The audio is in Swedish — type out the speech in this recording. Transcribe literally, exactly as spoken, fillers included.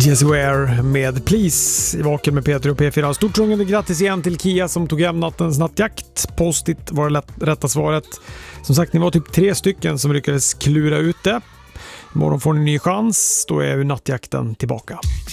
Jessie Ware med Please i Vaken med Peter och P fyra. Stort sjungande grattis igen till Kia som tog hem nattens nattjakt. Postit var det lätt, rätta svaret. Som sagt, ni var typ tre stycken som lyckades klura ut det. Imorgon får ni en ny chans. Då är ju nattjakten tillbaka.